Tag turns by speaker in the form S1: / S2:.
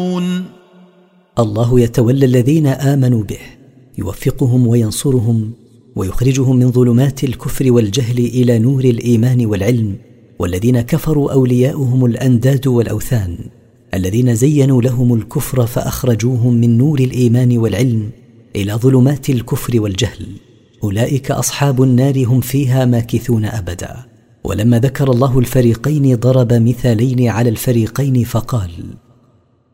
S1: الله يتولى الذين آمنوا به، يوفقهم وينصرهم ويخرجهم من ظلمات الكفر والجهل إلى نور الإيمان والعلم. والذين كفروا أولياؤهم الأنداد والأوثان، الذين زينوا لهم الكفر فأخرجوهم من نور الإيمان والعلم إلى ظلمات الكفر والجهل. أولئك أصحاب النار، هم فيها ماكثون أبدا. ولما ذكر الله الفريقين ضرب مثالين على الفريقين فقال: